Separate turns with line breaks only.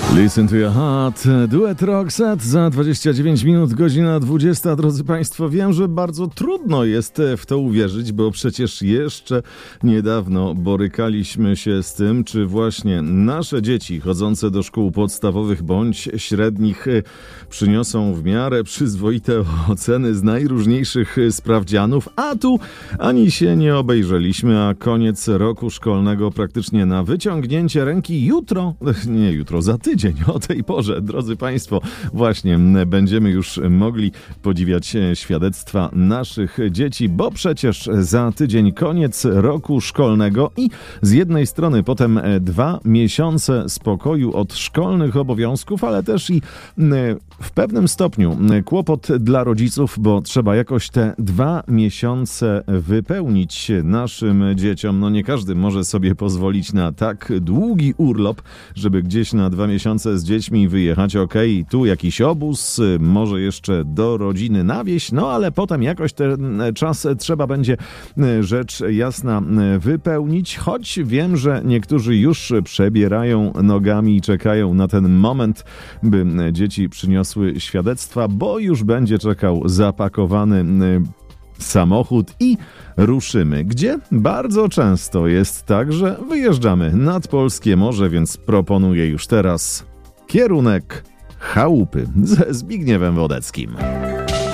Listen to your heart. Duet Roxette za 29 minut, godzina 20. Drodzy Państwo, wiem, że bardzo trudno jest w to uwierzyć, bo przecież jeszcze niedawno borykaliśmy się z tym, czy właśnie nasze dzieci chodzące do szkół podstawowych bądź średnich przyniosą w miarę przyzwoite oceny z najróżniejszych sprawdzianów, a tu ani się nie obejrzeliśmy, a koniec roku szkolnego praktycznie na wyciągnięcie ręki za tydzień. O tej porze, drodzy Państwo, właśnie będziemy już mogli podziwiać świadectwa naszych dzieci, bo przecież za tydzień koniec roku szkolnego i z jednej strony potem 2 miesiące spokoju od szkolnych obowiązków, ale też i w pewnym stopniu kłopot dla rodziców, bo trzeba jakoś te 2 miesiące wypełnić naszym dzieciom. No nie każdy może sobie pozwolić na tak długi urlop, żeby gdzieś na 2 miesiące z dziećmi wyjechać, tu jakiś obóz, może jeszcze do rodziny na wieś, no ale potem jakoś ten czas trzeba będzie, rzecz jasna, wypełnić, choć wiem, że niektórzy już przebierają nogami i czekają na ten moment, by dzieci przyniosły świadectwa, bo już będzie czekał zapakowany samochód i ruszymy, gdzie bardzo często jest tak, że wyjeżdżamy nad polskie morze, więc proponuję już teraz kierunek Chałupy ze Zbigniewem Wodeckim.